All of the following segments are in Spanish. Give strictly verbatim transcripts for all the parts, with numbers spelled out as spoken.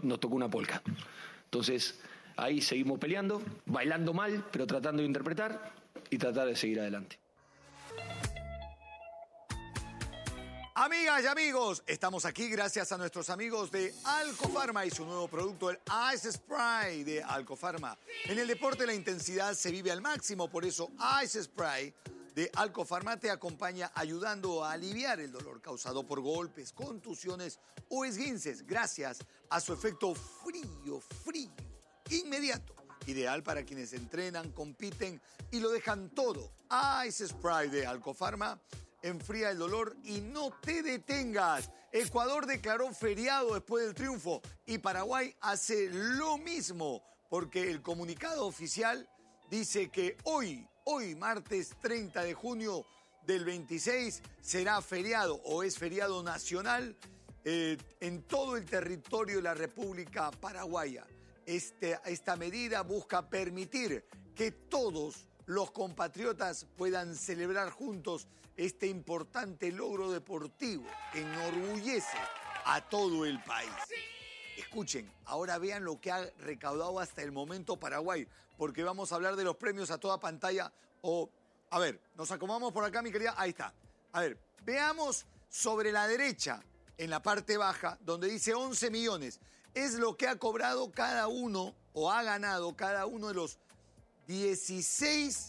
nos tocó una polca. Entonces, ahí seguimos peleando, bailando mal, pero tratando de interpretar y tratar de seguir adelante. Amigas y amigos, estamos aquí gracias a nuestros amigos de Alcofarma y su nuevo producto, el Ice Spray de Alcofarma. En el deporte la intensidad se vive al máximo, por eso Ice Spray de Alcofarma te acompaña ayudando a aliviar el dolor causado por golpes, contusiones o esguinces gracias a su efecto frío, frío, inmediato. Ideal para quienes entrenan, compiten y lo dejan todo. Ice Spray de Alcofarma enfría el dolor y no te detengas. Ecuador declaró feriado después del triunfo y Paraguay hace lo mismo porque el comunicado oficial dice que hoy, hoy martes treinta de junio del veintiséis será feriado o es feriado nacional eh, en todo el territorio de la República Paraguaya. Este, esta medida busca permitir que todos los compatriotas puedan celebrar juntos este importante logro deportivo que enorgullece a todo el país. Escuchen, ahora vean lo que ha recaudado hasta el momento Paraguay, porque vamos a hablar de los premios a toda pantalla. O, a ver, nos acomodamos por acá, mi querida. Ahí está. A ver, veamos sobre la derecha, en la parte baja, donde dice once millones. Es lo que ha cobrado cada uno, o ha ganado cada uno de los dieciséis,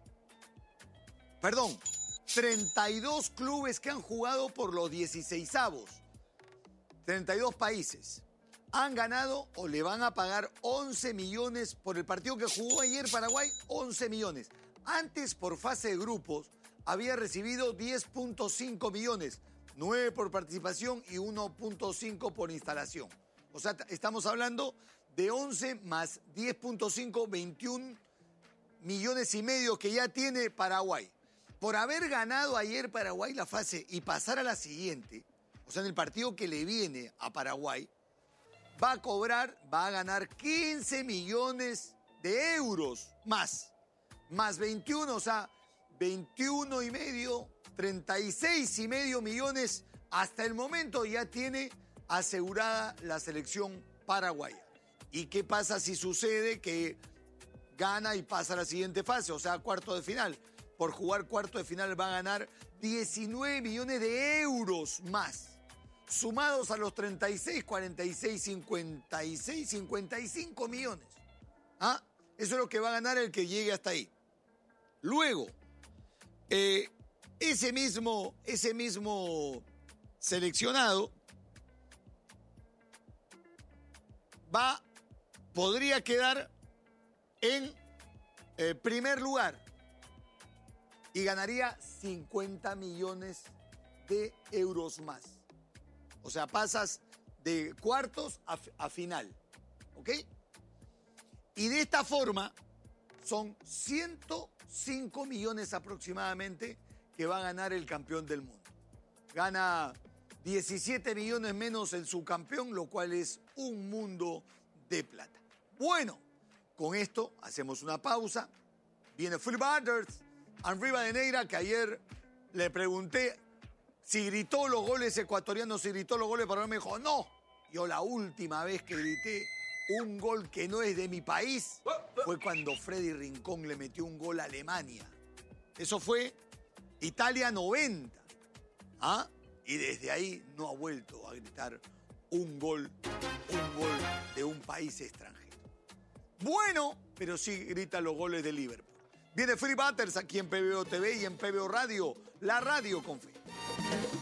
perdón, treinta y dos clubes que han jugado por los dieciseisavos. treinta y dos países. Han ganado o le van a pagar once millones por el partido que jugó ayer Paraguay, once millones. Antes, por fase de grupos, había recibido diez punto cinco millones, nueve por participación y uno punto cinco por instalación. O sea, estamos hablando de once más diez punto cinco, veintiún millones y medio que ya tiene Paraguay. Por haber ganado ayer Paraguay la fase y pasar a la siguiente, o sea, en el partido que le viene a Paraguay, va a cobrar, va a ganar quince millones de euros más. Más veintiuno, o sea, veintiuno y medio, treinta y seis y medio millones. Hasta el momento ya tiene asegurada la selección paraguaya. ¿Y qué pasa si sucede que gana y pasa a la siguiente fase, o sea, cuarto de final? Por jugar cuarto de final va a ganar diecinueve millones de euros más. Sumados a los treinta y seis, cuarenta y seis, cincuenta y seis, cincuenta y cinco millones. ¿Ah? Eso es lo que va a ganar el que llegue hasta ahí. Luego, eh, ese mismo, ese mismo seleccionado va, podría quedar en eh, primer lugar y ganaría cincuenta millones de euros más. O sea, pasas de cuartos a, a final, ¿ok? Y de esta forma son ciento cinco millones aproximadamente que va a ganar el campeón del mundo. Gana diecisiete millones menos el subcampeón, lo cual es un mundo de plata. Bueno, con esto hacemos una pausa. Viene Phil Butters, Henry Badeneira, que ayer le pregunté si gritó los goles ecuatorianos, si gritó los goles paraguayos, me dijo, no. Yo la última vez que grité un gol que no es de mi país fue cuando Freddy Rincón le metió un gol a Alemania. Eso fue Italia noventa. ¿Ah? Y desde ahí no ha vuelto a gritar un gol, un gol de un país extranjero. Bueno, pero sí grita los goles de Liverpool. Viene Free Butters aquí en P B O T V y en P B O Radio, la radio con fe.